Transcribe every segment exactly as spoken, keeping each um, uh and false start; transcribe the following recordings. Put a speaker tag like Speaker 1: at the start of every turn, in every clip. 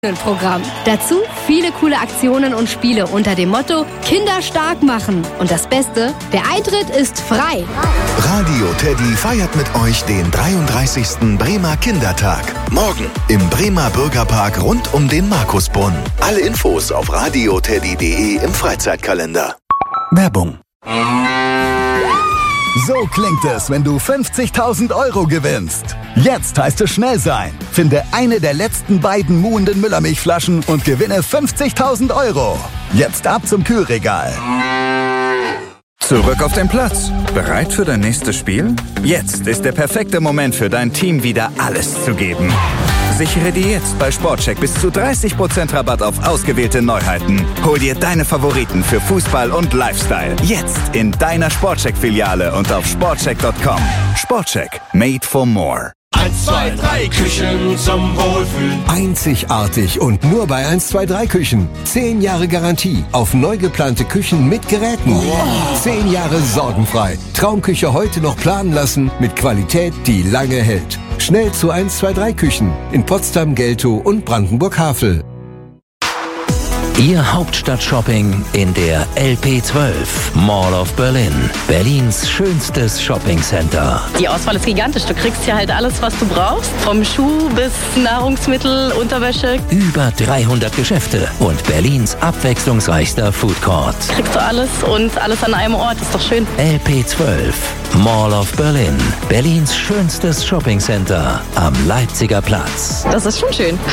Speaker 1: Programm. Dazu viele coole Aktionen und Spiele unter dem Motto Kinder stark machen. Und das Beste, der Eintritt ist frei.
Speaker 2: Radio Teddy feiert mit euch den dreiunddreißigsten Bremer Kindertag. Morgen im Bremer Bürgerpark rund um den Markusbrunnen. Alle Infos auf radioteddy punkt de im Freizeitkalender. Werbung.
Speaker 3: So klingt es, wenn du fünfzigtausend Euro gewinnst. Jetzt heißt es schnell sein. Finde eine der letzten beiden muhenden Müllermilchflaschen und gewinne fünfzigtausend Euro. Jetzt ab zum Kühlregal.
Speaker 4: Zurück auf den Platz. Bereit für dein nächstes Spiel? Jetzt ist der perfekte Moment für dein Team, wieder alles zu geben. Sichere dir jetzt bei Sportcheck bis zu dreißig Prozent Rabatt auf ausgewählte Neuheiten. Hol dir deine Favoriten für Fußball und Lifestyle. Jetzt in deiner Sportcheck-Filiale und auf sportcheck punkt com. Sportcheck. Made for more.
Speaker 5: eins, zwei, drei Küchen zum Wohlfühlen.
Speaker 6: Einzigartig und nur bei eins, zwei, drei Küchen. Zehn Jahre Garantie auf neu geplante Küchen mit Geräten. Wow. Zehn Jahre sorgenfrei. Traumküche heute noch planen lassen mit Qualität, die lange hält. Schnell zu eins, zwei, drei Küchen in Potsdam, Geltow und Brandenburg-Havel.
Speaker 7: Ihr Hauptstadt-Shopping in der L P zwölf, Mall of Berlin. Berlins schönstes Shoppingcenter.
Speaker 8: Die Auswahl ist gigantisch. Du kriegst hier halt alles, was du brauchst. Vom Schuh bis Nahrungsmittel, Unterwäsche.
Speaker 7: Über dreihundert Geschäfte und Berlins abwechslungsreichster Foodcourt.
Speaker 8: Kriegst du alles und alles an einem Ort. Ist doch schön.
Speaker 7: L P zwölf, Mall of Berlin. Berlins schönstes Shoppingcenter am Leipziger Platz.
Speaker 8: Das ist schon schön.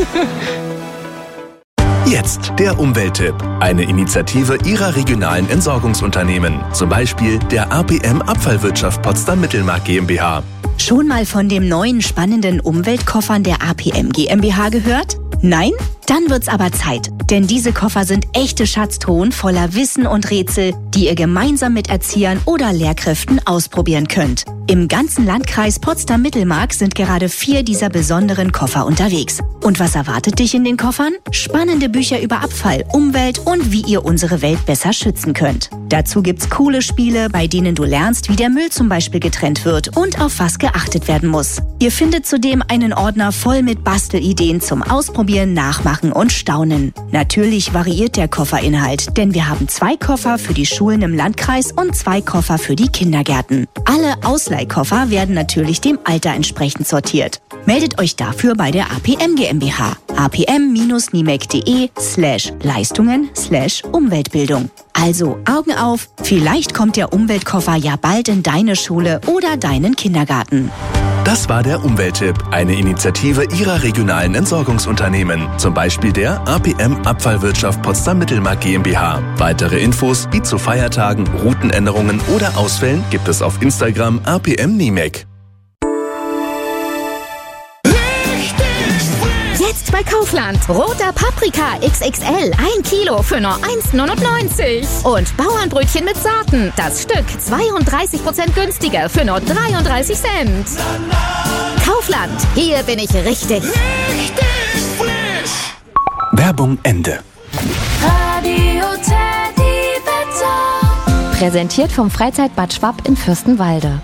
Speaker 2: Jetzt der Umwelttipp. Eine Initiative Ihrer regionalen Entsorgungsunternehmen. Zum Beispiel der A P M Abfallwirtschaft Potsdam-Mittelmark GmbH.
Speaker 9: Schon mal von dem neuen spannenden Umweltkoffern der A P M GmbH gehört? Nein? Dann wird's aber Zeit. Denn diese Koffer sind echte Schatztruhen voller Wissen und Rätsel, die ihr gemeinsam mit Erziehern oder Lehrkräften ausprobieren könnt. Im ganzen Landkreis Potsdam-Mittelmark sind gerade vier dieser besonderen Koffer unterwegs. Und was erwartet dich in den Koffern? Spannende Bücher über Abfall, Umwelt und wie ihr unsere Welt besser schützen könnt. Dazu gibt's coole Spiele, bei denen du lernst, wie der Müll zum Beispiel getrennt wird und auf was geachtet werden muss. Ihr findet zudem einen Ordner voll mit Bastelideen zum Ausprobieren, Nachmachen und Staunen. Natürlich variiert der Kofferinhalt, denn wir haben zwei Koffer für die Schulen im Landkreis und zwei Koffer für die Kindergärten. Alle Ausleihkoffer werden natürlich dem Alter entsprechend sortiert. Meldet euch dafür bei der A P M GmbH. apm-nimek.de slash Leistungen slash Umweltbildung. Also Augen auf, vielleicht kommt der Umweltkoffer ja bald in deine Schule oder deinen Kindergarten.
Speaker 2: Das war der Umwelttipp, eine Initiative Ihrer regionalen Entsorgungsunternehmen. Zum Beispiel der A P M Abfallwirtschaft Potsdam-Mittelmark GmbH. Weitere Infos wie zu Feiertagen, Routenänderungen oder Ausfällen gibt es auf Instagram A P M Nimek.
Speaker 10: Jetzt bei Kaufland. Roter Paprika X X L. Ein Kilo für nur eins neunundneunzig. Und Bauernbrötchen mit Sorten. Das Stück zweiunddreißig Prozent günstiger für nur dreiunddreißig Cent. Kaufland. Hier bin ich richtig.
Speaker 5: Richtig frisch.
Speaker 2: Werbung Ende.
Speaker 11: Radio Teddy Wetter. Präsentiert vom Freizeitbad Schwapp in Fürstenwalde.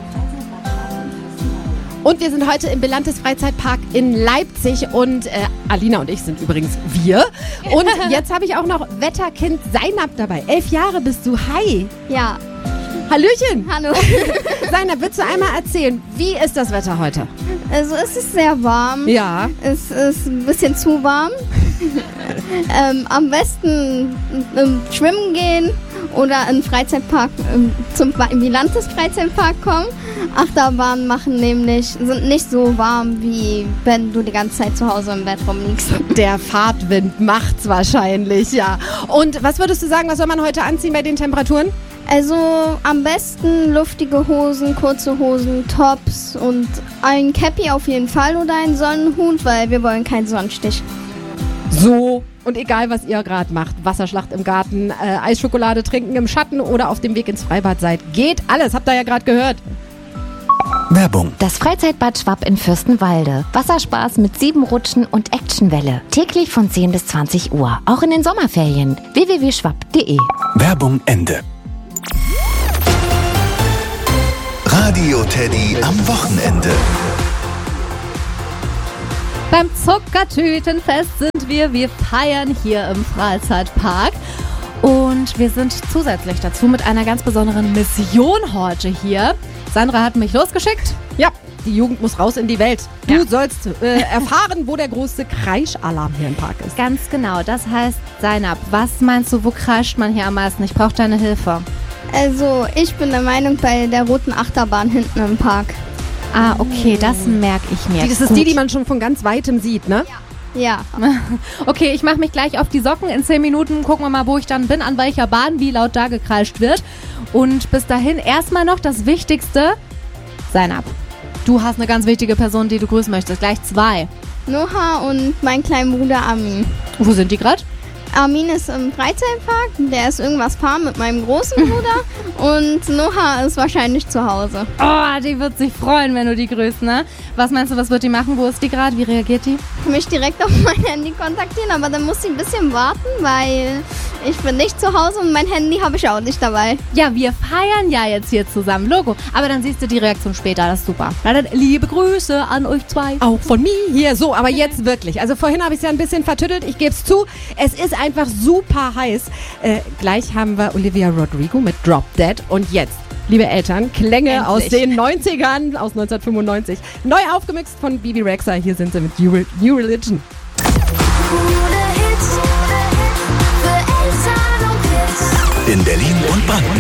Speaker 12: Und wir sind heute im Belantes Freizeitpark in Leipzig und äh, Alina und ich sind übrigens wir. Und jetzt habe ich auch noch Wetterkind Seinab dabei. Elf Jahre bist du. Hi.
Speaker 13: Ja.
Speaker 12: Hallöchen.
Speaker 13: Hallo.
Speaker 12: Seinab, willst du einmal erzählen, wie ist das Wetter heute?
Speaker 13: Also es ist sehr warm.
Speaker 12: Ja.
Speaker 13: Es ist ein bisschen zu warm. ähm, am besten ähm, schwimmen gehen oder in den Freizeitpark, ähm, zum Belantes Freizeitpark kommen. Achterbahnen machen nämlich, sind nicht so warm, wie wenn du die ganze Zeit zu Hause im Bett rumliegst.
Speaker 12: Der Fahrtwind macht's wahrscheinlich, ja. Und was würdest du sagen, was soll man heute anziehen bei den Temperaturen?
Speaker 13: Also am besten luftige Hosen, kurze Hosen, Tops und ein Cappy auf jeden Fall oder einen Sonnenhut, weil wir wollen keinen Sonnenstich.
Speaker 12: So, und egal was ihr gerade macht, Wasserschlacht im Garten, äh, Eisschokolade trinken im Schatten oder auf dem Weg ins Freibad seid, geht alles, habt ihr ja gerade gehört.
Speaker 2: Werbung.
Speaker 11: Das Freizeitbad Schwapp in Fürstenwalde. Wasserspaß mit sieben Rutschen und Actionwelle. Täglich von zehn bis zwanzig Uhr. Auch in den Sommerferien. w w w punkt schwapp punkt de.
Speaker 2: Werbung Ende. Radio Teddy am Wochenende.
Speaker 14: Beim Zuckertütenfest sind wir. Wir feiern hier im Freizeitpark. Und wir sind zusätzlich dazu mit einer ganz besonderen Mission heute hier. Sandra hat mich losgeschickt.
Speaker 12: Ja, die Jugend muss raus in die Welt. Du ja. sollst äh, erfahren, wo der größte Kreischalarm hier im Park ist.
Speaker 14: Ganz genau. Das heißt, Zainab, was meinst du, wo kreischt man hier am meisten? Ich brauche deine Hilfe.
Speaker 13: Also, ich bin der Meinung, bei der roten Achterbahn hinten im Park.
Speaker 14: Ah, okay, das merke ich mir.
Speaker 12: Das ist
Speaker 14: Gut.
Speaker 12: die, die man schon von ganz weitem sieht, ne?
Speaker 13: Ja. Ja.
Speaker 14: Okay, ich mache mich gleich auf die Socken. In zehn Minuten gucken wir mal, wo ich dann bin, an welcher Bahn, wie laut da gekreischt wird. Und bis dahin erstmal noch das Wichtigste. Zainab, du hast eine ganz wichtige Person, die du grüßen möchtest. Gleich zwei.
Speaker 13: Noah und mein kleiner Bruder Armin.
Speaker 14: Wo sind die gerade?
Speaker 13: Armin ist im Freizeitpark, der ist irgendwas fahren mit meinem großen Bruder und Noah ist wahrscheinlich zu Hause.
Speaker 14: Oh, die wird sich freuen, wenn du die grüßt, ne? Was meinst du, was wird die machen? Wo ist die gerade? Wie reagiert die?
Speaker 13: Mich direkt auf mein Handy kontaktieren, aber dann muss sie ein bisschen warten, weil ich bin nicht zu Hause und mein Handy habe ich auch nicht dabei.
Speaker 14: Ja, wir feiern ja jetzt hier zusammen, Logo. Aber dann siehst du die Reaktion später, das ist super. Na dann, liebe Grüße an euch zwei.
Speaker 12: Auch von mir hier. So, aber jetzt wirklich. Also vorhin habe ich es ja ein bisschen vertüttelt, ich gebe es zu. Es ist einfach super heiß. Äh, gleich haben wir Olivia Rodrigo mit Drop Dead und jetzt, liebe Eltern, Klänge Endlich. aus den neunzigern, aus neunzehnhundertfünfundneunzig. Neu aufgemixt von Bibi Rexha. Hier sind sie mit New, Re- New Religion.
Speaker 2: In Berlin und Brandenburg.